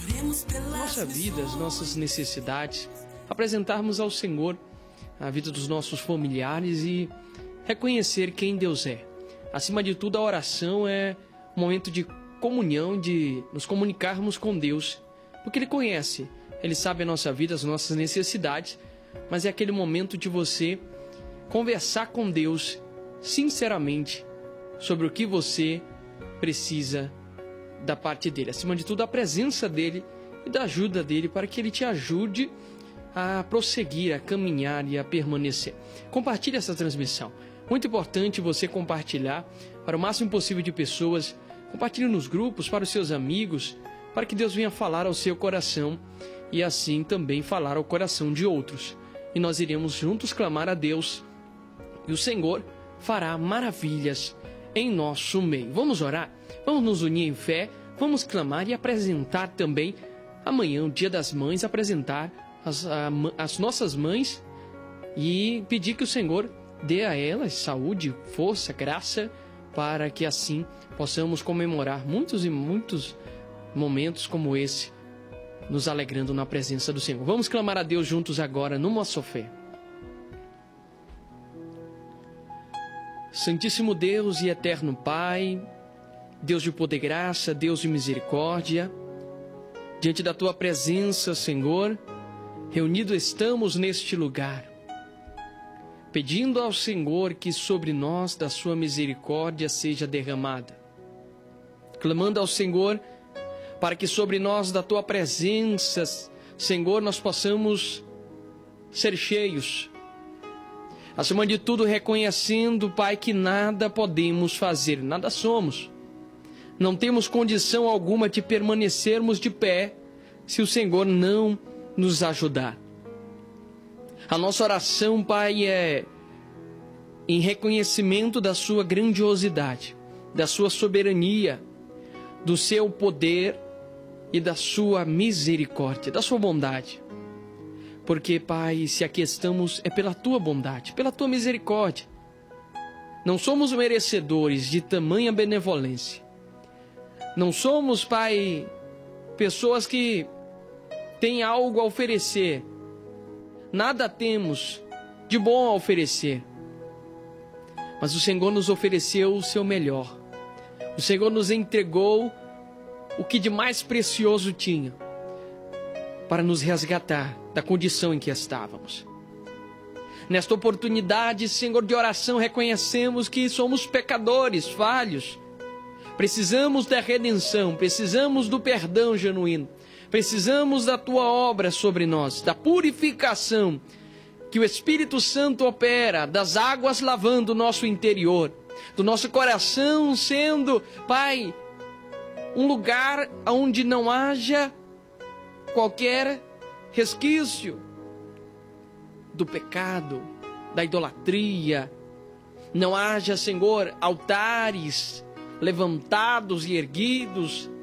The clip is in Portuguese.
Nossa vida, as nossas necessidades, apresentarmos ao Senhor a vida dos nossos familiares e reconhecer quem Deus é. Acima de tudo, a oração é um momento de comunhão, de nos comunicarmos com Deus, porque Ele conhece, Ele sabe a nossa vida, as nossas necessidades, mas é aquele momento de você conversar com Deus sinceramente sobre o que você precisa da parte dele. Acima de tudo, a presença dele e da ajuda dele para que ele te ajude a prosseguir, a caminhar e a permanecer. Compartilhe essa transmissão. Muito importante você compartilhar para o máximo possível de pessoas. Compartilhe nos grupos, para os seus amigos, para que Deus venha falar ao seu coração e assim também falar ao coração de outros. E nós iremos juntos clamar a Deus e o Senhor fará maravilhas em nosso meio. Vamos orar? Vamos nos unir em fé, vamos clamar e apresentar também amanhã, o Dia das Mães, apresentar as nossas mães e pedir que o Senhor dê a elas saúde, força, graça, para que assim possamos comemorar muitos e muitos momentos como esse, nos alegrando na presença do Senhor. Vamos clamar a Deus juntos agora, no nosso fé. Santíssimo Deus e eterno Pai, Deus de poder e graça, Deus de misericórdia, diante da Tua presença, Senhor, reunidos estamos neste lugar, pedindo ao Senhor que sobre nós da Sua misericórdia seja derramada, clamando ao Senhor para que sobre nós da Tua presença, Senhor, nós possamos ser cheios, acima de tudo reconhecendo, Pai, que nada podemos fazer, nada somos. Não temos condição alguma de permanecermos de pé se o Senhor não nos ajudar. A nossa oração, Pai, é em reconhecimento da Sua grandiosidade, da Sua soberania, do Seu poder e da Sua misericórdia, da Sua bondade. Porque, Pai, se aqui estamos é pela Tua bondade, pela Tua misericórdia. Não somos merecedores de tamanha benevolência. Não somos, Pai, pessoas que têm algo a oferecer. Nada temos de bom a oferecer. Mas o Senhor nos ofereceu o Seu melhor. O Senhor nos entregou o que de mais precioso tinha, para nos resgatar da condição em que estávamos. Nesta oportunidade, Senhor, de oração, reconhecemos que somos pecadores, falhos. Precisamos da redenção, precisamos do perdão genuíno. Precisamos da Tua obra sobre nós, da purificação que o Espírito Santo opera, das águas lavando o nosso interior, do nosso coração sendo, Pai, um lugar onde não haja qualquer resquício do pecado, da idolatria. Não haja, Senhor, altares levantados e erguidos